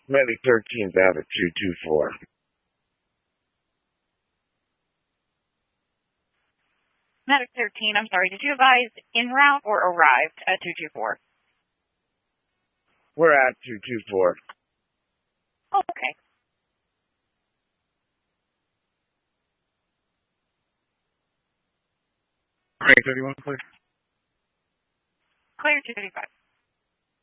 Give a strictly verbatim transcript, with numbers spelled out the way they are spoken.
Medic thirteenth out of two two four. Medic thirteen, I'm sorry, did you advise en route or arrived at two two four? We're at two two four. Oh, okay. Clear thirty-one, please. Clear two thirty-five.